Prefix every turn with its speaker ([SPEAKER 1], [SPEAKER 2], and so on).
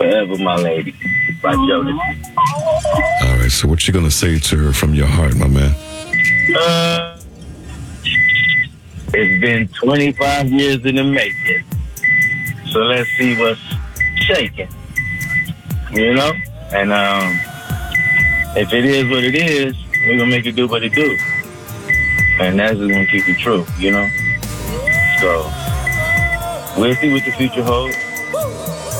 [SPEAKER 1] Forever My Lady by Jodeci.
[SPEAKER 2] All right, so what you gonna say to her from your heart, my man?
[SPEAKER 1] Uh, it's been 25 years in the making. So let's see what's shaking. You know? And if it is what it is, we're gonna make it do what it do. And that's gonna keep it true, you know? So we'll see what the future holds.